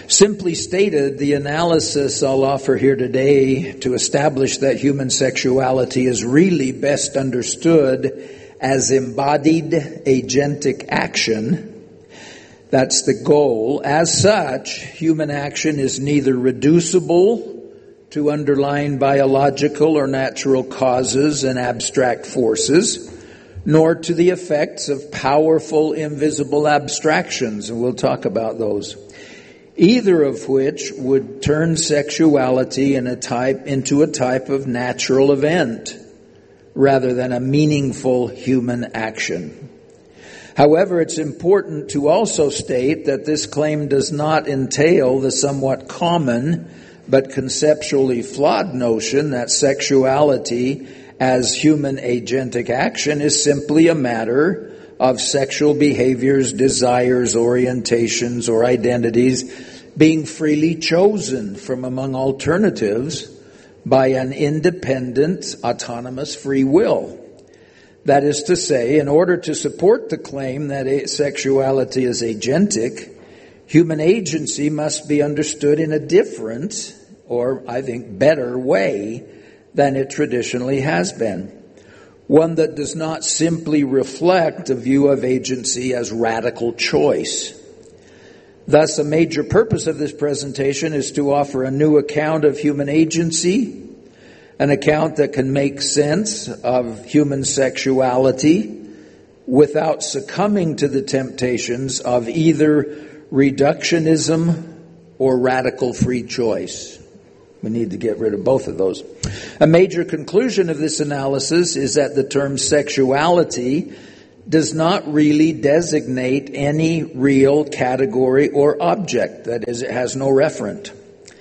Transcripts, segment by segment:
Simply stated, the analysis I'll offer here today to establish that human sexuality is really best understood as embodied agentic action. That's the goal. As such, human action is neither reducible to underlying biological or natural causes and abstract forces, nor to the effects of powerful invisible abstractions, and we'll talk about those. Either of which would turn sexuality into a type of natural event rather than a meaningful human action. However, it's important to also state that this claim does not entail the somewhat common but conceptually flawed notion that sexuality as human agentic action is simply a matter of sexual behaviors, desires, orientations, or identities being freely chosen from among alternatives by an independent, autonomous free will. That is to say, in order to support the claim that sexuality is agentic, human agency must be understood in a different, or I think better way than it traditionally has been. One that does not simply reflect a view of agency as radical choice. Thus, a major purpose of this presentation is to offer a new account of human agency, an account that can make sense of human sexuality without succumbing to the temptations of either reductionism or radical free choice. We need to get rid of both of those. A major conclusion of this analysis is that the term sexuality does not really designate any real category or object. That is, it has no referent.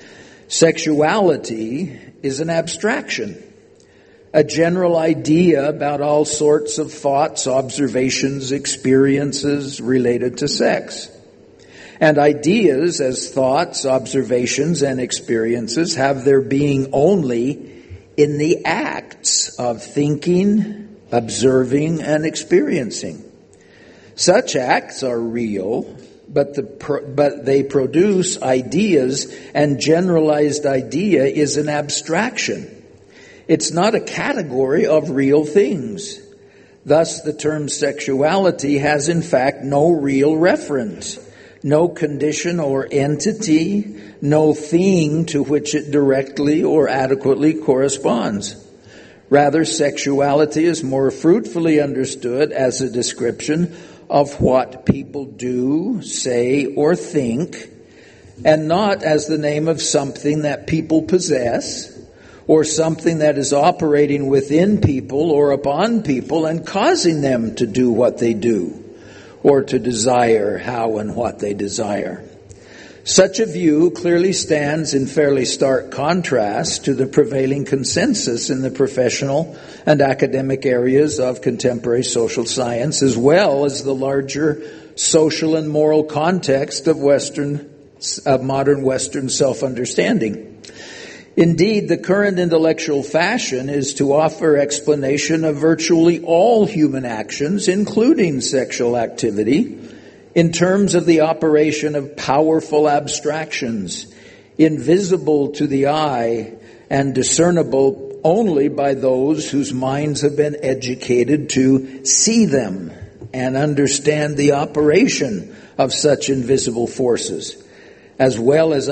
Sexuality is an abstraction, a general idea about all sorts of thoughts, observations, experiences related to sex. And ideas as thoughts, observations, and experiences have their being only in the acts of thinking, observing, and experiencing. Such acts are real, but they produce ideas, and generalized idea is an abstraction. It's not a category of real things. Thus, the term sexuality has in fact no real reference, no condition or entity, no thing to which it directly or adequately corresponds. Rather, sexuality is more fruitfully understood as a description of what people do, say, or think, and not as the name of something that people possess, or something that is operating within people or upon people and causing them to do what they do, or to desire how and what they desire. Such a view clearly stands in fairly stark contrast to the prevailing consensus in the professional and academic areas of contemporary social science, as well as the larger social and moral context of modern Western self-understanding. Indeed, the current intellectual fashion is to offer explanation of virtually all human actions, including sexual activity, in terms of the operation of powerful abstractions, invisible to the eye and discernible only by those whose minds have been educated to see them and understand the operation of such invisible forces, as well as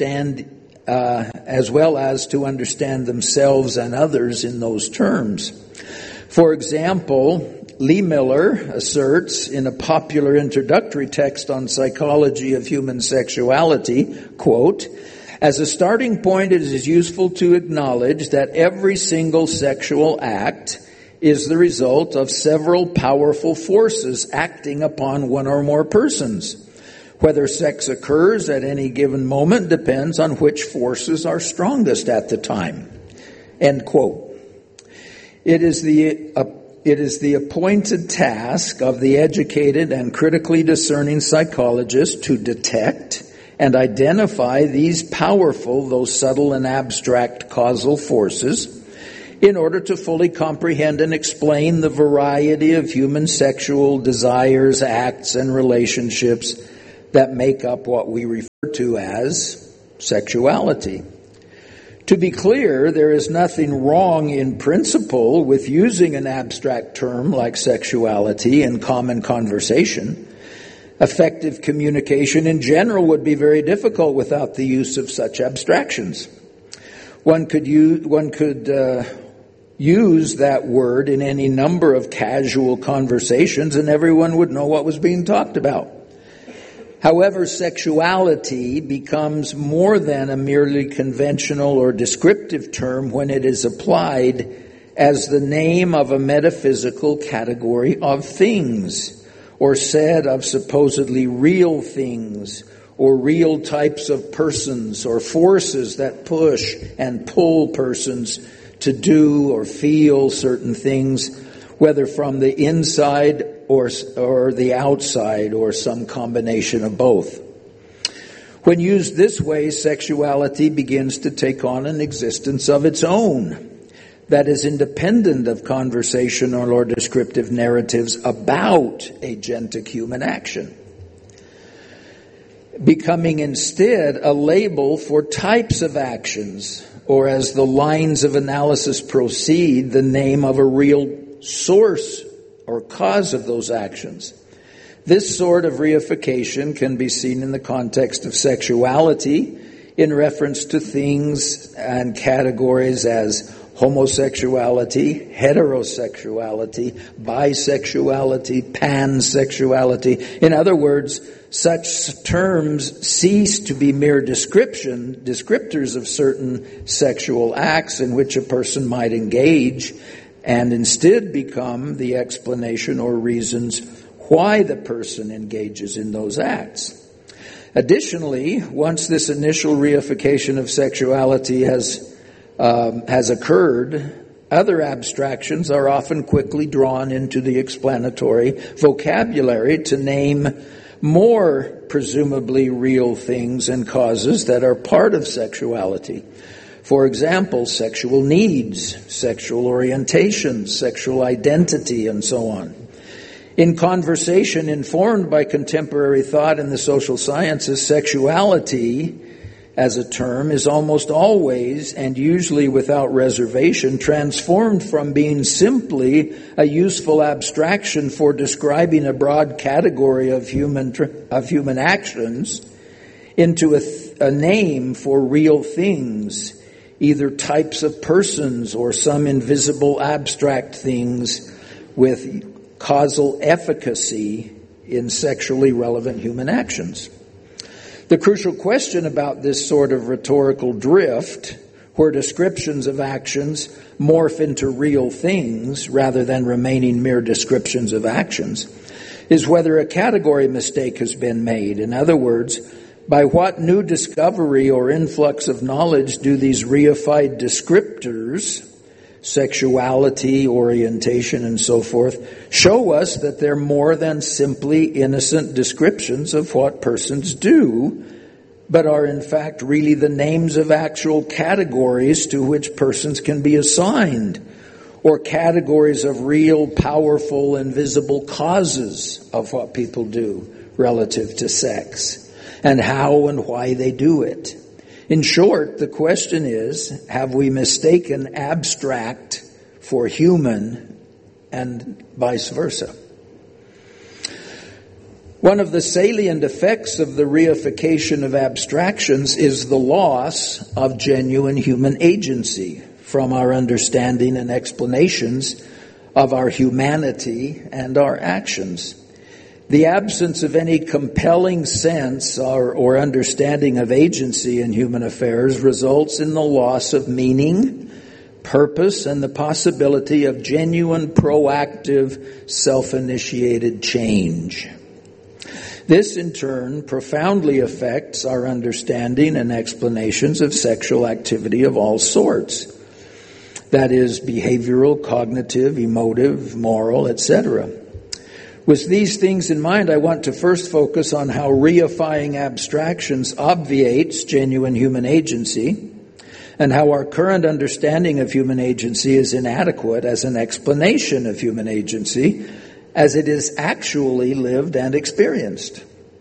to understand themselves and others in those terms. For example, Lee Miller asserts in a popular introductory text on psychology of human sexuality, quote, "As a starting point, it is useful to acknowledge that every single sexual act is the result of several powerful forces acting upon one or more persons. Whether sex occurs at any given moment depends on which forces are strongest at the time." End quote. It is the appointed task of the educated and critically discerning psychologist to detect and identify these powerful, though subtle and abstract causal forces in order to fully comprehend and explain the variety of human sexual desires, acts, and relationships that make up what we refer to as sexuality. To be clear, there is nothing wrong in principle with using an abstract term like sexuality in common conversation. Effective communication in general would be very difficult without the use of such abstractions. One could use that word in any number of casual conversations and everyone would know what was being talked about. However, sexuality becomes more than a merely conventional or descriptive term when it is applied as the name of a metaphysical category of things, or said of supposedly real things, or real types of persons, or forces that push and pull persons to do or feel certain things, whether from the inside or the outside, or some combination of both. When used this way, sexuality begins to take on an existence of its own that is independent of conversational or descriptive narratives about agentic human action, becoming instead a label for types of actions, or as the lines of analysis proceed, the name of a real source or cause of those actions. This sort of reification can be seen in the context of sexuality in reference to things and categories as homosexuality, heterosexuality, bisexuality, pansexuality. In other words, such terms cease to be mere descriptors of certain sexual acts in which a person might engage, and instead become the explanation or reasons why the person engages in those acts. Additionally, once this initial reification of sexuality has occurred, other abstractions are often quickly drawn into the explanatory vocabulary to name more presumably real things and causes that are part of sexuality. For example, sexual needs, sexual orientation, sexual identity, and so on. In conversation informed by contemporary thought in the social sciences, sexuality as a term is almost always and usually without reservation transformed from being simply a useful abstraction for describing a broad category of human actions into a name for real things, either types of persons or some invisible abstract things with causal efficacy in sexually relevant human actions. The crucial question about this sort of rhetorical drift, where descriptions of actions morph into real things rather than remaining mere descriptions of actions, is whether a category mistake has been made. In other words, by what new discovery or influx of knowledge do these reified descriptors, sexuality, orientation, and so forth, show us that they're more than simply innocent descriptions of what persons do, but are in fact really the names of actual categories to which persons can be assigned, or categories of real, powerful, and visible causes of what people do relative to sex, and how and why they do it. In short, the question is, have we mistaken abstract for human and vice versa? One of the salient effects of the reification of abstractions is the loss of genuine human agency from our understanding and explanations of our humanity and our actions. The absence of any compelling sense or understanding of agency in human affairs results in the loss of meaning, purpose, and the possibility of genuine, proactive, self-initiated change. This, in turn, profoundly affects our understanding and explanations of sexual activity of all sorts. That is, behavioral, cognitive, emotive, moral, etc. With these things in mind, I want to first focus on how reifying abstractions obviates genuine human agency, and how our current understanding of human agency is inadequate as an explanation of human agency, as it is actually lived and experienced.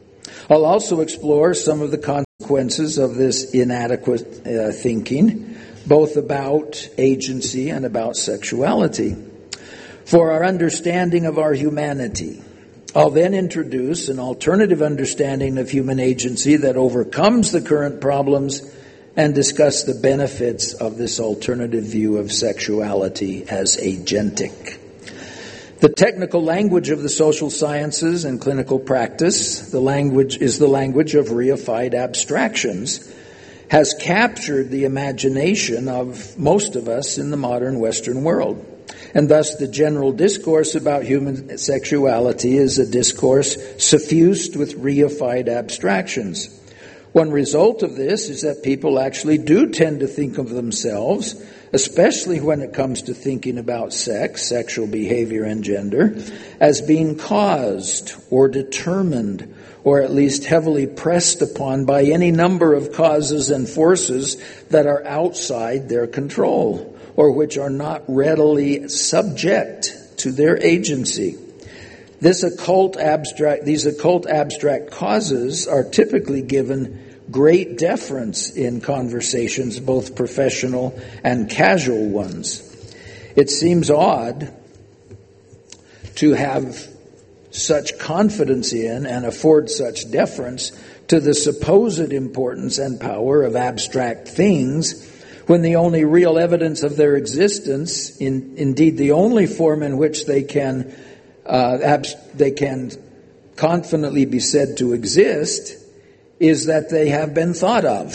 I'll also explore some of the consequences of this inadequate thinking, both about agency and about sexuality. For our understanding of our humanity, I'll then introduce an alternative understanding of human agency that overcomes the current problems and discuss the benefits of this alternative view of sexuality as agentic. The technical language of the social sciences and clinical practice, the language of reified abstractions, has captured the imagination of most of us in the modern Western world. And thus the general discourse about human sexuality is a discourse suffused with reified abstractions. One result of this is that people actually do tend to think of themselves, especially when it comes to thinking about sex, sexual behavior, and gender, as being caused or determined or at least heavily pressed upon by any number of causes and forces that are outside their control or which are not readily subject to their agency. These occult abstract causes are typically given great deference in conversations, both professional and casual ones. It seems odd to have such confidence in and afford such deference to the supposed importance and power of abstract things when the only real evidence of their existence, indeed the only form in which they can confidently be said to exist, is that they have been thought of.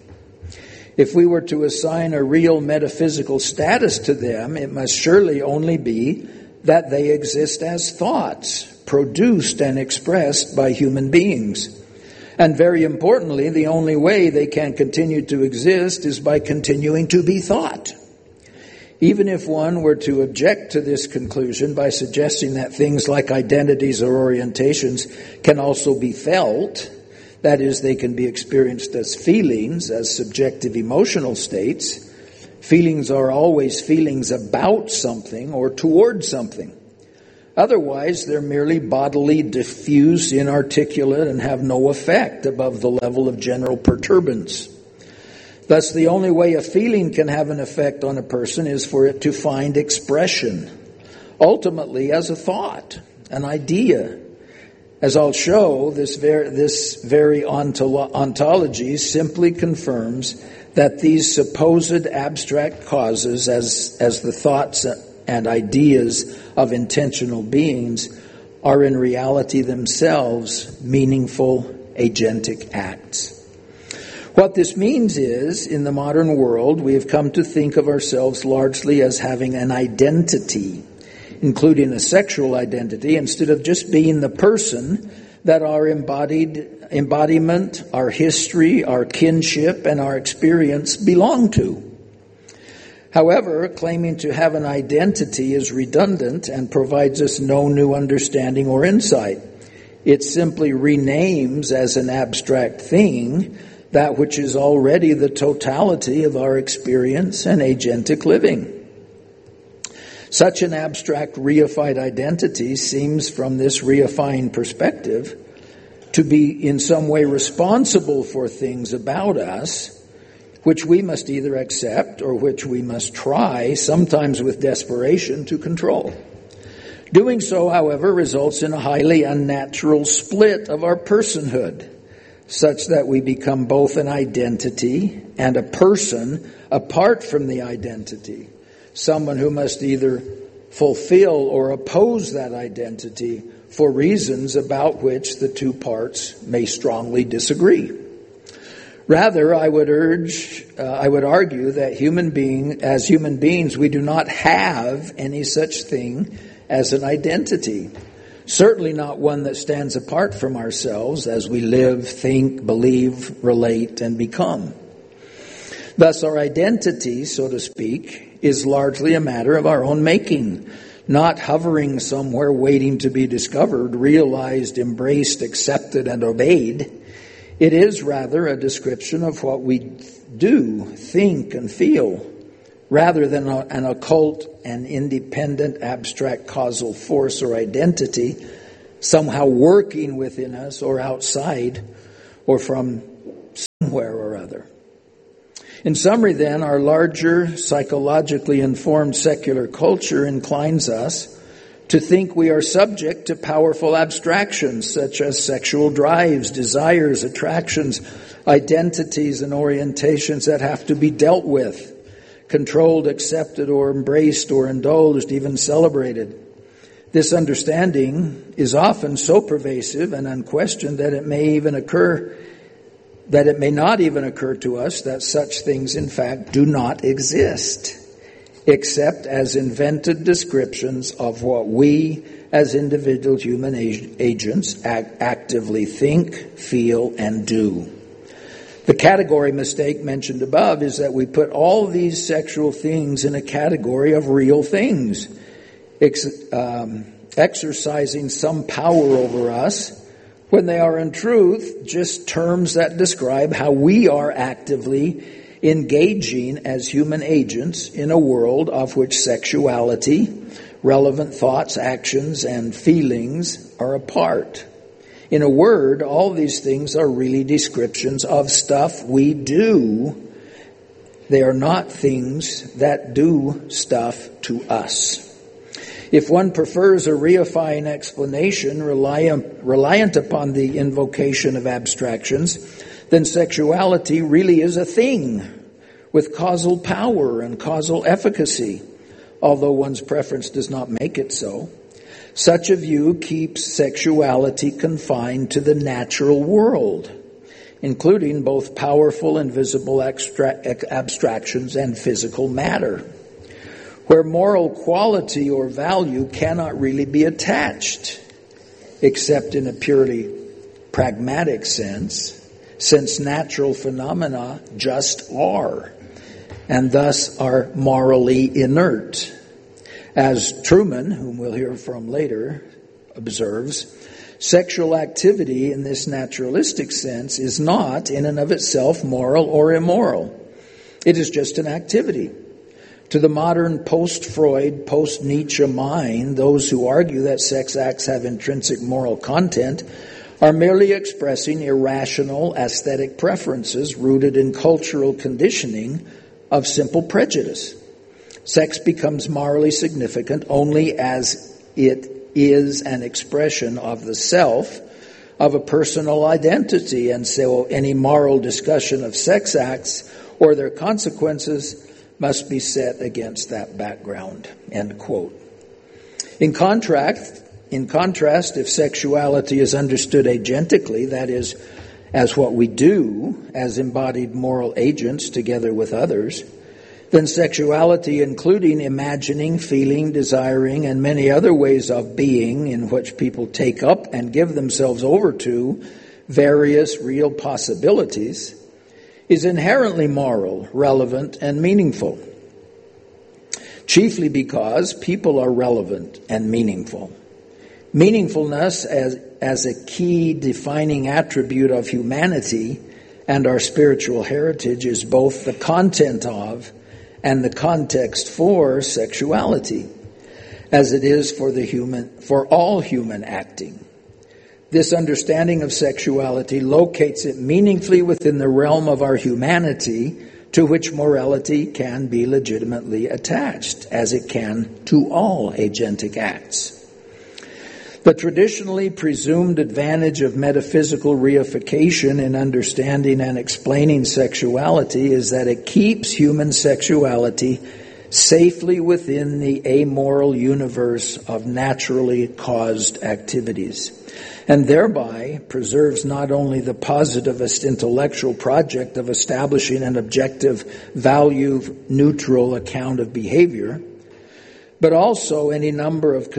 If we were to assign a real metaphysical status to them, it must surely only be that they exist as thoughts, produced and expressed by human beings. And very importantly, the only way they can continue to exist is by continuing to be thought. Even if one were to object to this conclusion by suggesting that things like identities or orientations can also be felt, that is, they can be experienced as feelings, as subjective emotional states. Feelings are always feelings about something or toward something. Otherwise, they're merely bodily, diffuse, inarticulate, and have no effect above the level of general perturbance. Thus, the only way a feeling can have an effect on a person is for it to find expression, ultimately as a thought, an idea. As I'll show, this very ontology simply confirms that these supposed abstract causes, as the thoughts and ideas of intentional beings, are in reality themselves meaningful agentic acts. What this means is, in the modern world, we have come to think of ourselves largely as having an identity, including a sexual identity, instead of just being the person that our embodiment, our history, our kinship, and our experience belong to. However, claiming to have an identity is redundant and provides us no new understanding or insight. It simply renames as an abstract thing that which is already the totality of our experience and agentic living. Such an abstract reified identity seems, from this reifying perspective, to be in some way responsible for things about us which we must either accept or which we must try, sometimes with desperation, to control. Doing so, however, results in a highly unnatural split of our personhood, such that we become both an identity and a person apart from the identity. Someone who must either fulfill or oppose that identity for reasons about which the two parts may strongly disagree. Rather, I would argue that as human beings, we do not have any such thing as an identity. Certainly not one that stands apart from ourselves as we live, think, believe, relate, and become. Thus, our identity, so to speak, is largely a matter of our own making, not hovering somewhere waiting to be discovered, realized, embraced, accepted, and obeyed. It is rather a description of what we do, think, and feel, rather than an occult and independent abstract causal force or identity somehow working within us or outside or from somewhere or other. In summary, then, our larger psychologically informed secular culture inclines us to think we are subject to powerful abstractions such as sexual drives, desires, attractions, identities, and orientations that have to be dealt with, controlled, accepted, or embraced, or indulged, even celebrated. This understanding is often so pervasive and unquestioned that it may not even occur to us that such things in fact do not exist, except as invented descriptions of what we as individual human agents actively think, feel, and do. The category mistake mentioned above is that we put all these sexual things in a category of real things, exercising some power over us, when they are in truth just terms that describe how we are actively engaging as human agents in a world of which sexuality, relevant thoughts, actions, and feelings are a part. In a word, all these things are really descriptions of stuff we do. They are not things that do stuff to us. If one prefers a reifying explanation reliant upon the invocation of abstractions, then sexuality really is a thing with causal power and causal efficacy, although one's preference does not make it so. Such a view keeps sexuality confined to the natural world, including both powerful and visible abstractions and physical matter, where moral quality or value cannot really be attached, except in a purely pragmatic sense, since natural phenomena just are, and thus are morally inert. As Truman, whom we'll hear from later, observes, sexual activity in this naturalistic sense is not in and of itself moral or immoral. It is just an activity. To the modern post-Freud, post-Nietzsche mind, those who argue that sex acts have intrinsic moral content are merely expressing irrational aesthetic preferences rooted in cultural conditioning of simple prejudice. Sex becomes morally significant only as it is an expression of the self, of a personal identity, and so any moral discussion of sex acts or their consequences must be set against that background. End quote. In contrast, if sexuality is understood agentically, that is, as what we do as embodied moral agents together with others, then sexuality, including imagining, feeling, desiring, and many other ways of being in which people take up and give themselves over to various real possibilities, is inherently moral, relevant, and meaningful. Chiefly because people are relevant and meaningful. Meaningfulness as a key defining attribute of humanity and our spiritual heritage is both the content of and the context for sexuality, as it is for all human acting. This understanding of sexuality locates it meaningfully within the realm of our humanity, to which morality can be legitimately attached, as it can to all agentic acts. The traditionally presumed advantage of metaphysical reification in understanding and explaining sexuality is that it keeps human sexuality safely within the amoral universe of naturally caused activities, and thereby preserves not only the positivist intellectual project of establishing an objective, value-neutral account of behavior, but also any number of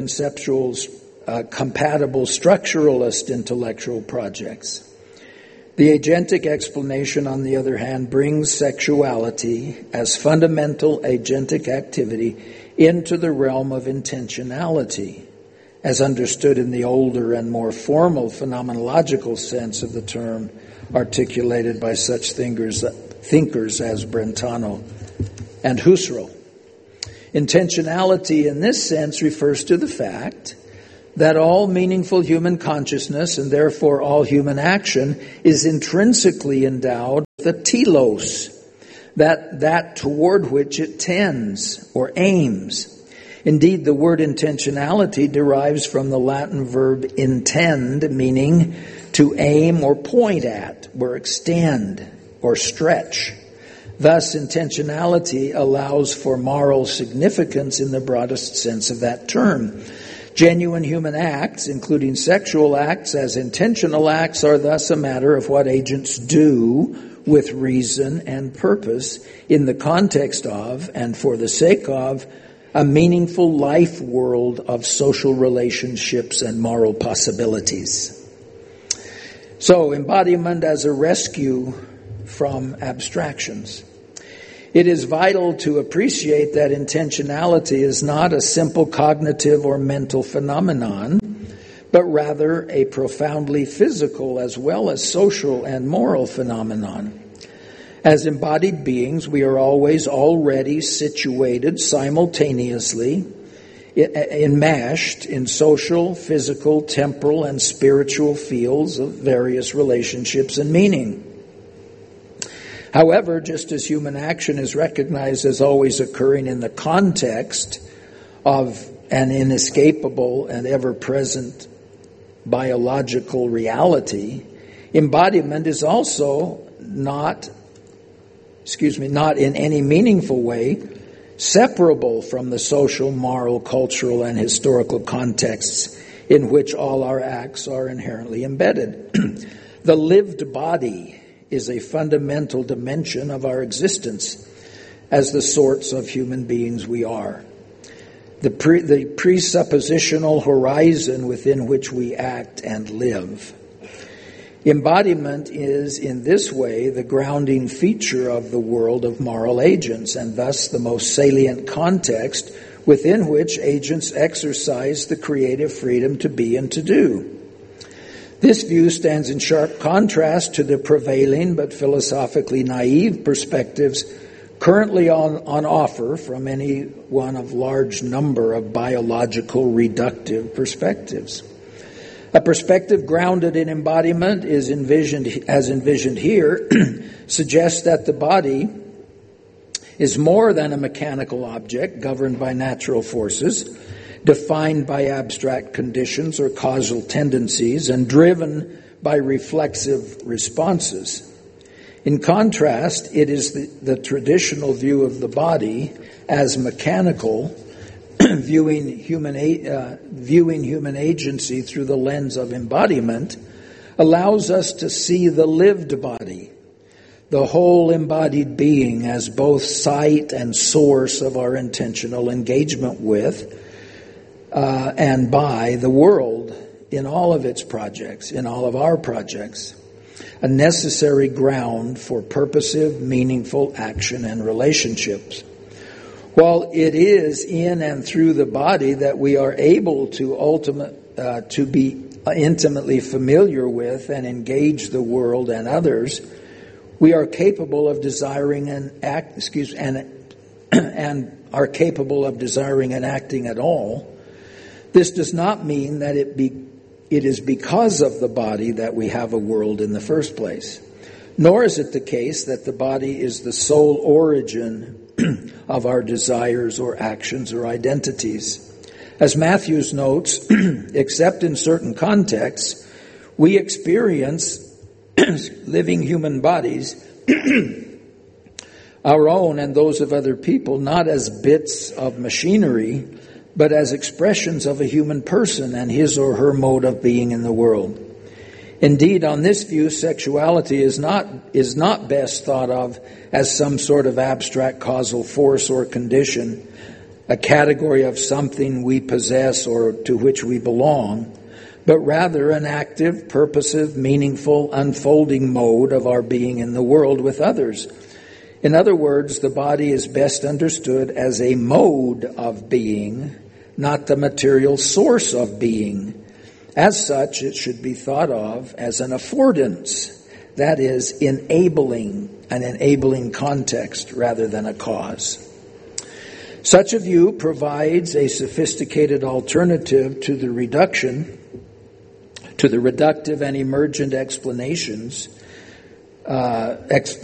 compatible structuralist intellectual projects. The agentic explanation, on the other hand, brings sexuality as fundamental agentic activity into the realm of intentionality, as understood in the older and more formal phenomenological sense of the term articulated by such thinkers as Brentano and Husserl. Intentionality in this sense refers to the fact that all meaningful human consciousness, and therefore all human action, is intrinsically endowed with a telos, that toward which it tends or aims. Indeed, the word intentionality derives from the Latin verb intend, meaning to aim or point at, or extend, or stretch. Thus, intentionality allows for moral significance in the broadest sense of that term. Genuine human acts, including sexual acts as intentional acts, are thus a matter of what agents do with reason and purpose in the context of, and for the sake of, a meaningful life world of social relationships and moral possibilities. So, embodiment as a rescue from abstractions. It is vital to appreciate that intentionality is not a simple cognitive or mental phenomenon, but rather a profoundly physical as well as social and moral phenomenon. As embodied beings, we are always already situated simultaneously, enmeshed in social, physical, temporal, and spiritual fields of various relationships and meaning. However, just as human action is recognized as always occurring in the context of an inescapable and ever-present biological reality, embodiment is also not in any meaningful way separable from the social, moral, cultural, and historical contexts in which all our acts are inherently embedded. The lived body is a fundamental dimension of our existence as the sorts of human beings we are. The presuppositional horizon within which we act and live. Embodiment is, in this way, the grounding feature of the world of moral agents, and thus the most salient context within which agents exercise the creative freedom to be and to do. This view stands in sharp contrast to the prevailing but philosophically naive perspectives currently on offer from any one of large number of biological reductive perspectives. A perspective grounded in embodiment is envisioned here, suggests that the body is more than a mechanical object governed by natural forces, defined by abstract conditions or causal tendencies, and driven by reflexive responses. In contrast, it is the traditional view of the body as mechanical, viewing human agency through the lens of embodiment, allows us to see the lived body, the whole embodied being, as both site and source of our intentional engagement with and by the world in all of its projects, in all of our projects, a necessary ground for purposive, meaningful action and relationships. While it is in and through the body that we are able to be intimately familiar with and engage the world and others, we are capable of desiring and are capable of desiring and acting at all. This does not mean that it is because of the body that we have a world in the first place. Nor is it the case that the body is the sole origin of our desires or actions or identities. As Matthews notes, except in certain contexts, we experience living human bodies, our own and those of other people, not as bits of machinery, but as expressions of a human person and his or her mode of being in the world. Indeed, on this view, sexuality is not best thought of as some sort of abstract causal force or condition, a category of something we possess or to which we belong, but rather an active, purposive, meaningful, unfolding mode of our being in the world with others. In other words, the body is best understood as a mode of being, not the material source of being. As such, it should be thought of as an affordance, that is, an enabling context rather than a cause. Such a view provides a sophisticated alternative to the reductive and emergent explanations